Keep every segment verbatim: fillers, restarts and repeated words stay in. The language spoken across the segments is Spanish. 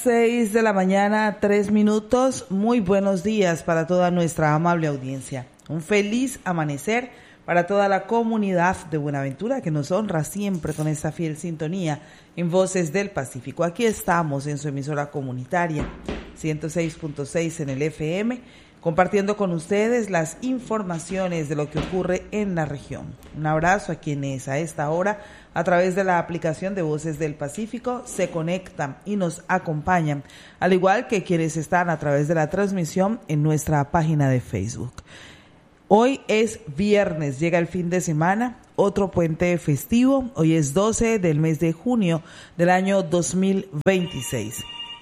seis de la mañana, tres minutos. Muy buenos días para toda nuestra amable audiencia. Un feliz amanecer para toda la comunidad de Buenaventura que nos honra siempre con esta fiel sintonía en Voces del Pacífico. Aquí estamos en su emisora comunitaria ciento seis punto seis en el F M, compartiendo con ustedes las informaciones de lo que ocurre en la región. Un abrazo a quienes a esta hora, a través de la aplicación de Voces del Pacífico, se conectan y nos acompañan, al igual que quienes están a través de la transmisión en nuestra página de Facebook. Hoy es viernes, llega el fin de semana, otro puente festivo. Hoy es doce del mes de junio del año dos mil veintiséis.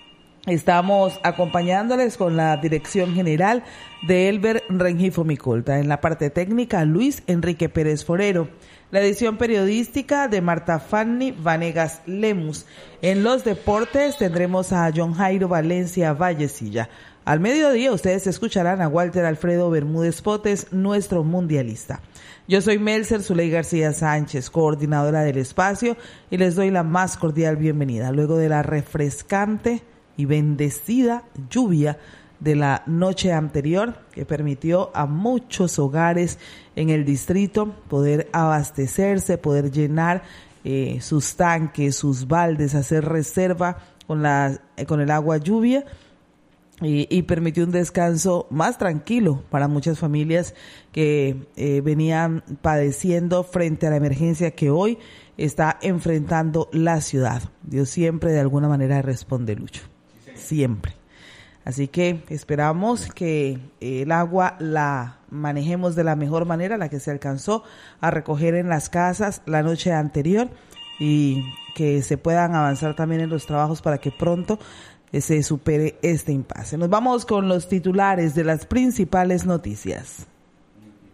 Estamos acompañándoles con la dirección general de Elber Rengifo Micolta. En la parte técnica, Luis Enrique Pérez Forero. La edición periodística de Marta Fanny Vanegas Lemus. En los deportes tendremos a John Jairo Valencia Vallecilla. Al mediodía ustedes escucharán a Walter Alfredo Bermúdez Potes, nuestro mundialista. Yo soy Melser Zuley García Sánchez, coordinadora del espacio, y les doy la más cordial bienvenida. Luego de la refrescante y bendecida lluvia de la noche anterior, que permitió a muchos hogares en el distrito poder abastecerse, poder llenar eh, sus tanques, sus baldes, hacer reserva con la eh, con el agua lluvia, y, y permitió un descanso más tranquilo para muchas familias que eh, venían padeciendo frente a la emergencia que hoy está enfrentando la ciudad. Dios siempre de alguna manera responde, Lucho, siempre. Así que esperamos que el agua la manejemos de la mejor manera, la que se alcanzó a recoger en las casas la noche anterior, y que se puedan avanzar también en los trabajos para que pronto se supere este impasse. Nos vamos con los titulares de las principales noticias.